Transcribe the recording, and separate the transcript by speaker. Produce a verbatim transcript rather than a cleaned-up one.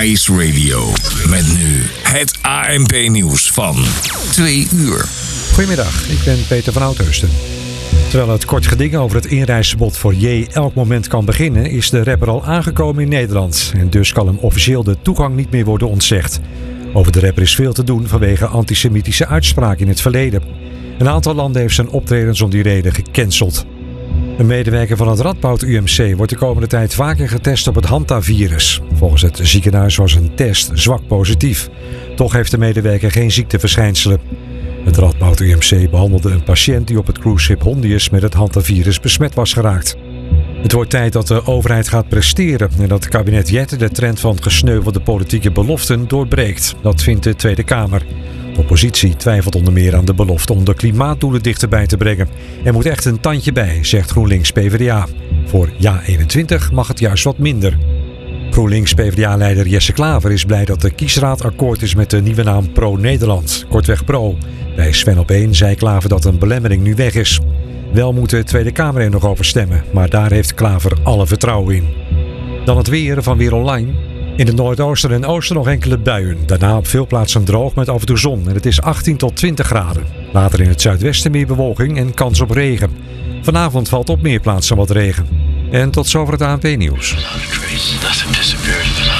Speaker 1: Ice Radio. Met nu het A N P-nieuws van twee uur.
Speaker 2: Goedemiddag, ik ben Peter van Oudheusden. Terwijl het kort geding over het inreisverbod voor J elk moment kan beginnen, is de rapper al aangekomen in Nederland. En dus kan hem officieel de toegang niet meer worden ontzegd. Over de rapper is veel te doen vanwege antisemitische uitspraken in het verleden. Een aantal landen heeft zijn optredens om die reden gecanceld. Een medewerker van het Radboud U M C wordt de komende tijd vaker getest op het hantavirus. Volgens het ziekenhuis was een test zwak positief. Toch heeft de medewerker geen ziekteverschijnselen. Het Radboud U M C behandelde een patiënt die op het cruiseschip Hondius met het hantavirus besmet was geraakt. Het wordt tijd dat de overheid gaat presteren en dat het kabinet Jette de trend van gesneuvelde politieke beloften doorbreekt. Dat vindt de Tweede Kamer. De oppositie twijfelt onder meer aan de belofte om de klimaatdoelen dichterbij te brengen. Er moet echt een tandje bij, zegt GroenLinks P v d A. Voor Ja eenentwintig mag het juist wat minder. GroenLinks P v d A-leider Jesse Klaver is blij dat de kiesraad akkoord is met de nieuwe naam Pro-Nederland. Kortweg Pro. Bij Sven op één zei Klaver dat een belemmering nu weg is. Wel moet de Tweede Kamer er nog over stemmen, maar daar heeft Klaver alle vertrouwen in. Dan het weer van Weer Online. In het noordoosten en oosten nog enkele buien. Daarna op veel plaatsen droog met af en toe zon. En het is achttien tot twintig graden. Later in het zuidwesten meer bewolking en kans op regen. Vanavond valt op meer plaatsen wat regen. En tot zover het A N P-nieuws.